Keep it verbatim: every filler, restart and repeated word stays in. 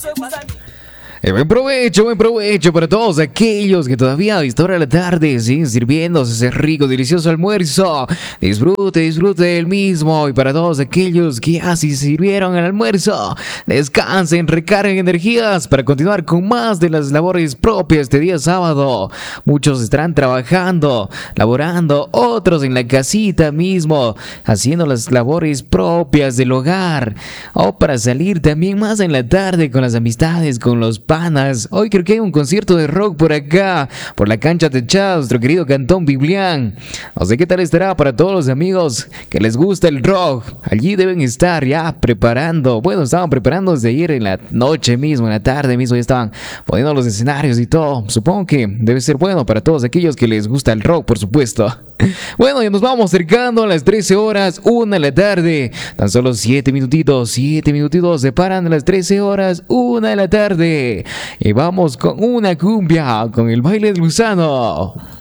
Eh, buen provecho, buen provecho para todos aquellos que todavía a esta hora de la tarde siguen sirviéndose ese rico, delicioso almuerzo. Disfrute, disfrute del mismo. Y para todos aquellos que ya sí sirvieron el almuerzo, descansen, recarguen energías para continuar con más de las labores propias este día sábado. Muchos estarán trabajando, laborando, otros en la casita mismo, haciendo las labores propias del hogar. O para salir también más en la tarde con las amistades, con los panas. Hoy creo que hay un concierto de rock por acá, por la cancha techada, nuestro querido Cantón Biblián. No sé qué tal estará para todos los amigos que les gusta el rock. Allí deben estar ya preparando. Bueno, estaban preparando desde ayer en la noche mismo, en la tarde mismo, ya estaban poniendo los escenarios y todo. Supongo que debe ser bueno para todos aquellos que les gusta el rock, por supuesto. Bueno, ya nos vamos acercando a las trece horas, una de la tarde. Tan solo siete minutitos, siete minutitos separan de las trece horas, una de la tarde. Y vamos con una cumbia, con el baile del gusano.